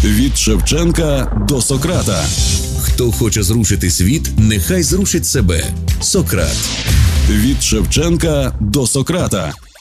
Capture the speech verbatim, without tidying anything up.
Від Шевченка до Сократа. Хто хоче зрушити світ, нехай зрушить себе. Сократ. Від Шевченка до Сократа.